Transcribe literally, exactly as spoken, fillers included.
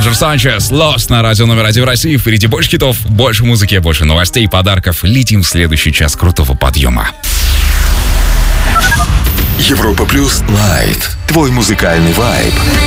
Роджер Санчес, Lost на радио номер один в России. Впереди больше хитов, больше музыки, больше новостей и подарков. Летим в следующий час крутого подъема. Европа Плюс Лайт. Твой музыкальный вайб.